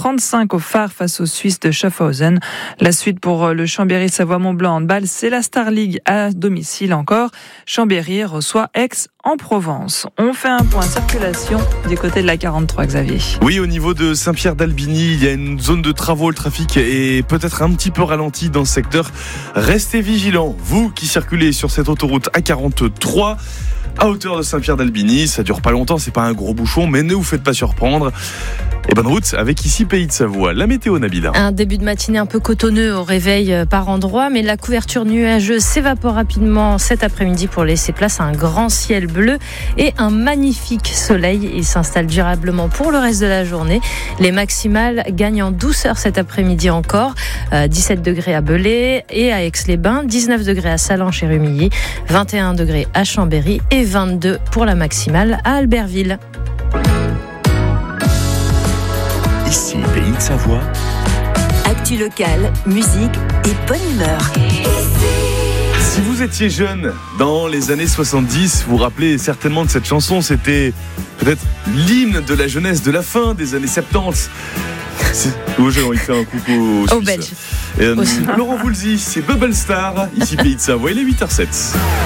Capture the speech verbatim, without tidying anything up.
trente-cinq au phare face aux Suisses de Schaffhausen. La suite pour le Chambéry-Savoie-Mont-Blanc handball, c'est la Star League à domicile encore. Chambéry reçoit Aix en Provence. On fait un point circulation du côté de la quarante-trois, Xavier. Oui, au niveau de Saint-Pierre-d'Albigny, il y a une zone de travaux. Le trafic est peut-être un petit peu ralenti dans ce secteur. Restez vigilants, vous qui circulez sur cette autoroute A quarante-trois. À hauteur de Saint-Pierre-d'Albigny, ça dure pas longtemps, c'est pas un gros bouchon, mais ne vous faites pas surprendre. Et bonne route avec ici Pays de Savoie. La météo, Nabila. Un début de matinée un peu cotonneux au réveil par endroits, mais la couverture nuageuse s'évapore rapidement cet après-midi pour laisser place à un grand ciel bleu et un magnifique soleil. Il s'installe durablement pour le reste de la journée. Les maximales gagnent en douceur cet après-midi encore. Euh, dix-sept degrés à Belay et à Aix-les-Bains, dix-neuf degrés à Sallanches et Rumilly, vingt et un degrés à Chambéry et vingt-deux pour la maximale à Albertville. Ici, Pays de Savoie. Actu locale, musique et bonne humeur. Si vous étiez jeune dans les années soixante-dix, vous vous rappelez certainement de cette chanson. C'était peut-être l'hymne de la jeunesse de la fin des années soixante-dix. Aux gens, il fait un coucou aux Belges. Euh, Laurent Voulzy, c'est Bubble Star. Ici Pays de Savoie, il est huit heures zéro sept.